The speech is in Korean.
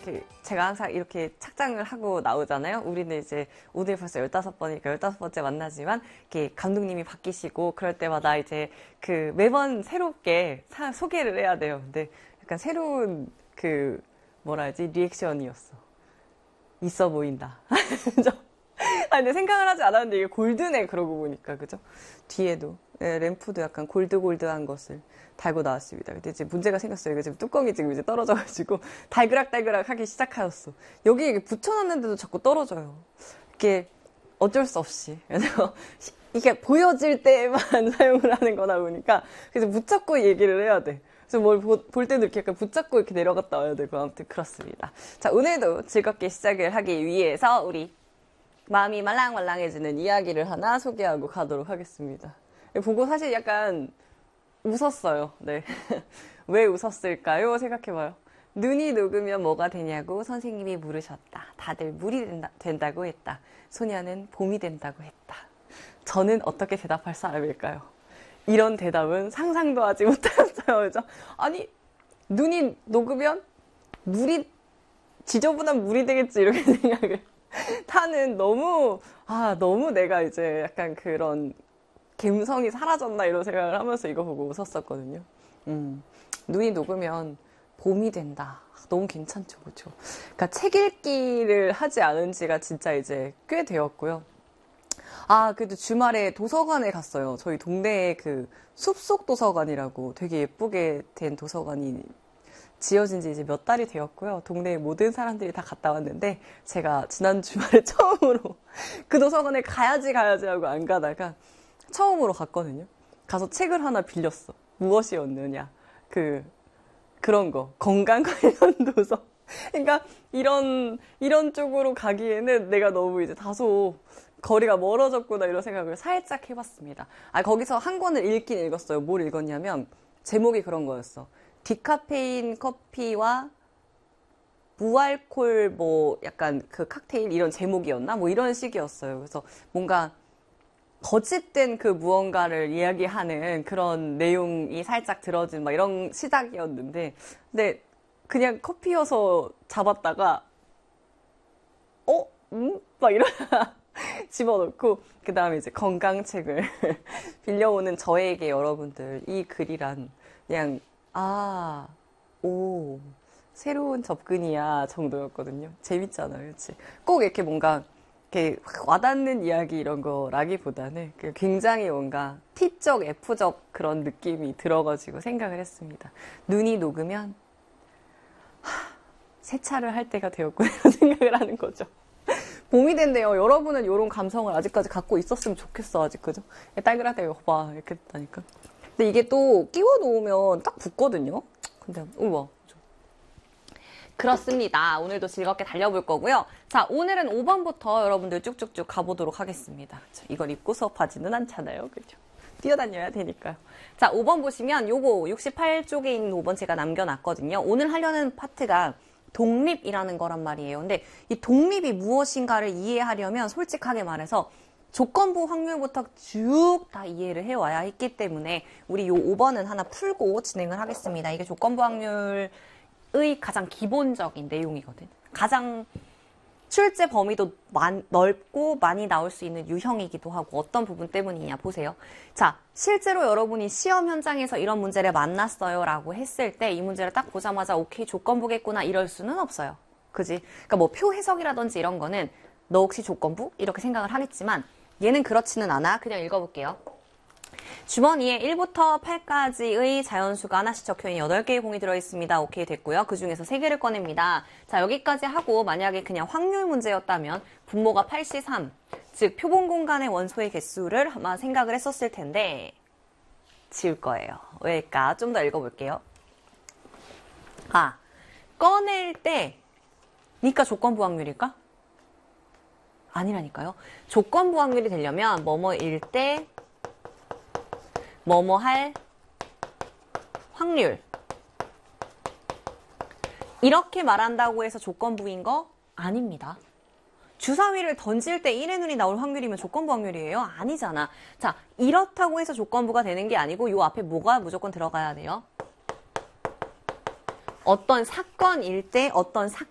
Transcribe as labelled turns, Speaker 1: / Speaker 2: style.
Speaker 1: 제가 항상 이렇게 착장을 하고 나오잖아요. 우리는 이제 오늘 벌써 15번이니까 15번째 만나지만 이렇게 감독님이 바뀌시고 그럴 때마다 이제 매번 새롭게 소개를 해야 돼요. 근데 약간 새로운 뭐라 하지? 리액션이었어. 있어 보인다. 근데 생각을 하지 않았는데 이게 골드네, 그러고 보니까. 그죠? 뒤에도. 네, 램프도 약간 골드한 것을 달고 나왔습니다. 근데 이제 문제가 생겼어요. 이거 지금 뚜껑이 지금 이제 떨어져가지고 달그락달그락 하기 시작하였어. 여기 이게 붙여놨는데도 자꾸 떨어져요. 이게 어쩔 수 없이. 그래서 이게 보여질 때만 사용을 하는 거다 보니까 그래서 붙잡고 얘기를 해야 돼. 그래서 뭘 볼 때도 이렇게 약간 붙잡고 이렇게 내려갔다 와야 되고 아무튼 그렇습니다. 자, 오늘도 즐겁게 시작을 하기 위해서 우리 마음이 말랑말랑해지는 이야기를 하나 소개하고 가도록 하겠습니다. 보고 사실 약간 웃었어요. 네. 왜 웃었을까요? 생각해봐요. 눈이 녹으면 뭐가 되냐고 선생님이 물으셨다. 다들 물이 된다고 했다. 소녀는 봄이 된다고 했다. 저는 어떻게 대답할 사람일까요? 이런 대답은 상상도 하지 못했어요. 그죠? 아니, 눈이 녹으면 지저분한 물이 되겠지, 이렇게 생각을. 타는 너무 내가 이제 약간 그런 감성이 사라졌나 이런 생각을 하면서 이거 보고 웃었었거든요. 눈이 녹으면 봄이 된다. 너무 괜찮죠, 그렇죠? 그러니까 책 읽기를 하지 않은 지가 진짜 이제 꽤 되었고요. 그래도 주말에 도서관에 갔어요. 저희 동네에 숲속 도서관이라고 되게 예쁘게 된 도서관이 지어진 지 이제 몇 달이 되었고요. 동네의 모든 사람들이 다 갔다 왔는데 제가 지난 주말에 처음으로 그 도서관에 가야지 하고 안 가다가 처음으로 갔거든요. 가서 책을 하나 빌렸어. 무엇이었느냐. 그런 거. 건강 관련 도서. 그러니까 이런 쪽으로 가기에는 내가 너무 이제 다소 거리가 멀어졌구나 이런 생각을 살짝 해봤습니다. 거기서 한 권을 읽긴 읽었어요. 뭘 읽었냐면 제목이 그런 거였어. 디카페인 커피와 무알콜 약간 칵테일 이런 제목이었나? 이런 식이었어요. 그래서 뭔가 거짓된 무언가를 이야기하는 그런 내용이 살짝 들어진 이런 시작이었는데 근데 그냥 커피여서 잡았다가 이러다가 집어넣고 그 다음에 이제 건강책을 빌려오는 저에게 여러분들 이 글이란 그냥 새로운 접근이야 정도였거든요. 재밌잖아요, 그렇지? 꼭 이렇게 뭔가 이렇게 와닿는 이야기 이런 거라기보다는 굉장히 뭔가 T적, F적 그런 느낌이 들어가지고 생각을 했습니다. 눈이 녹으면 세차를 할 때가 되었구나 이런 생각을 하는 거죠. 봄이 된대요. 여러분은 이런 감성을 아직까지 갖고 있었으면 좋겠어, 아직, 그죠? 딸그라대요, 봐, 이렇게 됐다니까. 근데 이게 또 끼워 놓으면 딱 붙거든요? 근데, 우와. 그렇습니다. 오늘도 즐겁게 달려볼 거고요. 자, 오늘은 5번부터 여러분들 쭉쭉쭉 가보도록 하겠습니다. 이걸 입고 수업하지는 않잖아요. 그죠? 뛰어다녀야 되니까요. 자, 5번 보시면 요거 68쪽에 있는 5번 제가 남겨놨거든요. 오늘 하려는 파트가 독립이라는 거란 말이에요. 근데 이 독립이 무엇인가를 이해하려면 솔직하게 말해서 조건부 확률부터 쭉 다 이해를 해와야 했기 때문에 우리 요 5번은 하나 풀고 진행을 하겠습니다. 이게 조건부 확률의 가장 기본적인 내용이거든. 가장 출제 범위도 넓고 많이 나올 수 있는 유형이기도 하고 어떤 부분 때문이냐 보세요. 자, 실제로 여러분이 시험 현장에서 이런 문제를 만났어요 라고 했을 때 이 문제를 딱 보자마자 오케이 조건부겠구나 이럴 수는 없어요. 그지? 그러니까 표 해석이라든지 이런 거는 너 혹시 조건부? 이렇게 생각을 하겠지만 얘는 그렇지는 않아. 그냥 읽어볼게요. 주머니에 1부터 8까지의 자연수가 하나씩 적혀있는 8개의 공이 들어있습니다. 오케이 됐고요. 그 중에서 3개를 꺼냅니다. 자, 여기까지 하고 만약에 그냥 확률 문제였다면 분모가 8시 3, 즉 표본 공간의 원소의 개수를 아마 생각을 했었을 텐데 지울 거예요. 왜일까? 좀 더 읽어볼게요. 꺼낼 때 니까 조건부 확률일까? 아니라니까요. 조건부 확률이 되려면 뭐뭐일 때 뭐뭐 할 확률 이렇게 말한다고 해서 조건부인 거 아닙니다. 주사위를 던질 때 1의 눈이 나올 확률이면 조건부 확률이에요? 아니잖아. 자, 이렇다고 해서 조건부가 되는 게 아니고 요 앞에 뭐가 무조건 들어가야 돼요? 어떤 사건일 때 어떤